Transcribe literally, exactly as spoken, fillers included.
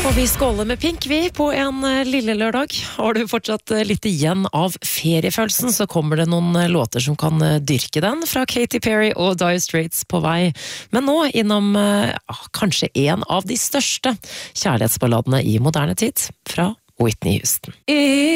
Og vi skåler med Pink, vi, på en lille lørdag. Har du fortsatt litt igjen av feriefølelsen, så kommer det noen låter som kan dyrke den, fra Katy Perry og Dire Straits på vei. Men nå innom ah, kanskje en av de største kjærlighetsballadene i moderne tid, fra Whitney Houston.